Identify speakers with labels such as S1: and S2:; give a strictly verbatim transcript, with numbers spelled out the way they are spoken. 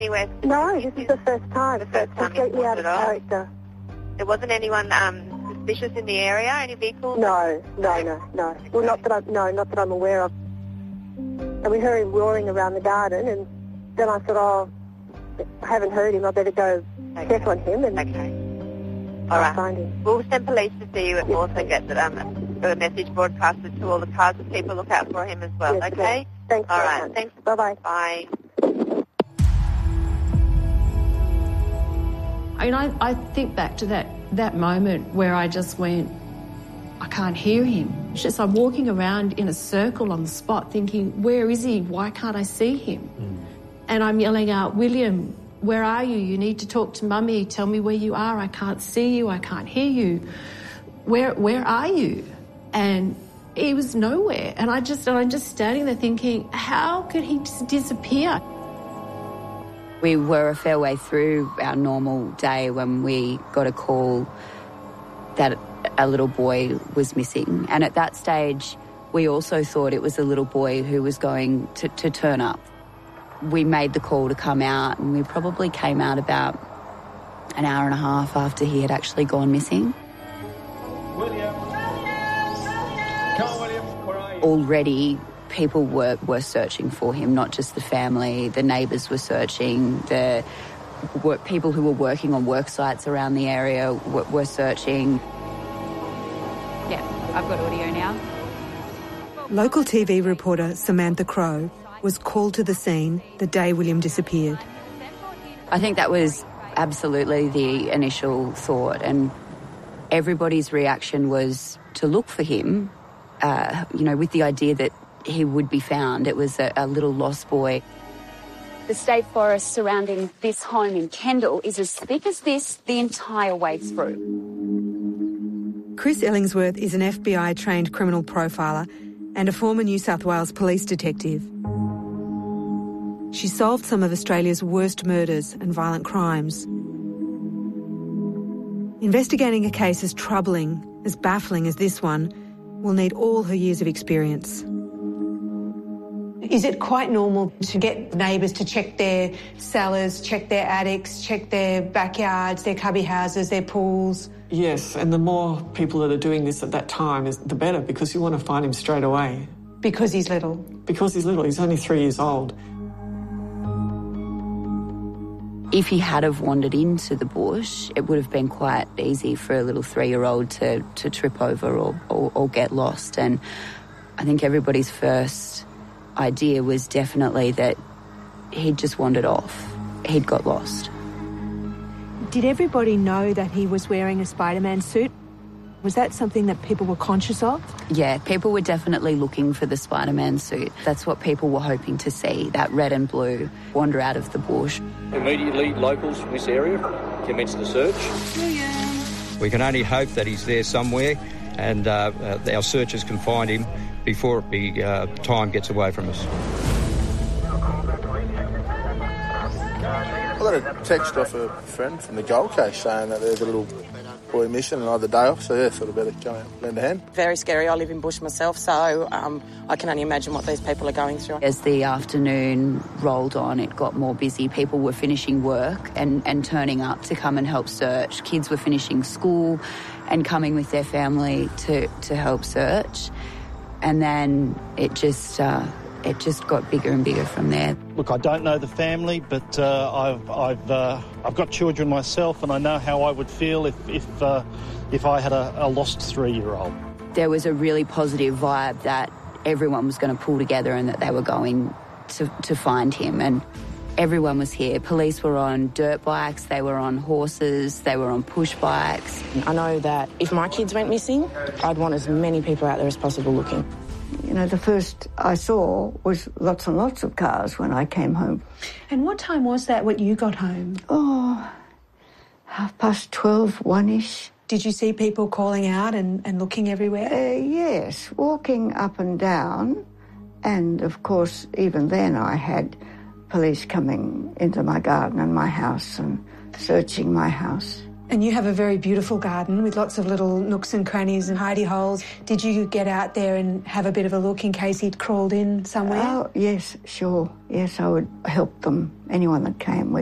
S1: Anywhere?
S2: No, this is the first time.
S1: The first time.
S2: Completely out of character.
S1: There wasn't anyone um, suspicious in the area? Any vehicles?
S2: No, no, no, no. Okay. Well, not that I no, not that I'm aware of. And we heard him roaring around the garden, and then I thought, oh, I haven't heard him. I better go okay. check on him and
S1: okay. All right.
S2: find him.
S1: We'll send police to see you and
S2: yes,
S1: we'll also get the, um, the message broadcasted to all the cars and people look out for him as well.
S2: Yes,
S1: okay.
S2: Yes. Thanks.
S1: All
S2: right.
S1: Much. Thanks.
S2: Bye-bye.
S1: Bye.
S3: I mean, I, I think back to that, that moment where I just went, I can't hear him. It's just I'm walking around in a circle on the spot thinking, where is he? Why can't I see him? Mm. And I'm yelling out, William, where are you? You need to talk to Mummy. Tell me where you are. I can't see you. I can't hear you. Where where are you? And he was nowhere. And I just, and I'm just standing there thinking, how could he just disappear?
S4: We were a fair way through our normal day when we got a call that a little boy was missing. And at that stage, we also thought it was a little boy who was going to, to turn up. We made the call to come out, and we probably came out about an hour and a half after he had actually gone missing.
S5: William! Come on, William, where are you?
S4: Already, people were, were searching for him, not just the family. The neighbours were searching. The work, people who were working on work sites around the area were, were searching. Yeah, I've got audio now.
S6: Local T V reporter Samantha Crowe was called to the scene the day William disappeared.
S4: I think that was absolutely the initial thought, and everybody's reaction was to look for him, uh, you know, with the idea that he would be found. It was a, a little lost boy.
S7: The state forest surrounding this home in Kendall is as thick as this the entire way through.
S6: Chris Ellingsworth is an F B I-trained criminal profiler and a former New South Wales police detective. She solved some of Australia's worst murders and violent crimes. Investigating a case as troubling, as baffling as this one will need all her years of experience.
S8: Is it quite normal to get neighbours to check their cellars, check their attics, check their backyards, their cubby houses, their pools?
S9: Yes, and the more people that are doing this at that time, is the better, because you want to find him straight away.
S8: Because he's little?
S9: Because he's little. He's only three years old.
S4: If he had have wandered into the bush, it would have been quite easy for a little three-year-old to, to trip over or, or, or get lost. And I think everybody's first idea was definitely that he'd just wandered off. He'd got lost.
S6: Did everybody know that he was wearing a Spider-Man suit? Was that something that people were conscious of?
S4: Yeah, people were definitely looking for the Spider-Man suit. That's what people were hoping to see, that red and blue wander out of the bush.
S5: Immediately, locals from this area commenced the search.
S10: We can only hope that he's there somewhere, and uh, uh, our searchers can find him before it be, uh, time gets away from us.
S11: I got a text off a friend from the Gold Coast saying that there's a little boy missing and I had the day off, so yeah, sort of better go and lend a hand.
S12: Very scary. I live in bush myself, so um, I can only imagine what these people are going through.
S4: As the afternoon rolled on, it got more busy. People were finishing work and, and turning up to come and help search. Kids were finishing school and coming with their family to, to help search. And then it just... Uh, It just got bigger and bigger from there.
S13: Look, I don't know the family, but uh, I've I've uh, I've got children myself, and I know how I would feel if if uh, if I had a, a lost three-year-old.
S4: There was a really positive vibe that everyone was going to pull together and that they were going to to find him, and everyone was here. Police were on dirt bikes, they were on horses, they were on push bikes.
S12: I know that if my kids went missing, I'd want as many people out there as possible looking.
S14: You know, the first I saw was lots and lots of cars when I came home.
S8: And what time was that when you got home?
S14: Oh, half past twelve, one-ish.
S8: Did you see people calling out and, and looking everywhere?
S14: Uh, yes, walking up and down. And, of course, even then I had police coming into my garden and my house and searching my house.
S8: And you have a very beautiful garden with lots of little nooks and crannies and hidey holes. Did you get out there and have a bit of a look in case he'd crawled in somewhere?
S14: Oh, yes, sure. Yes, I would help them, anyone that came.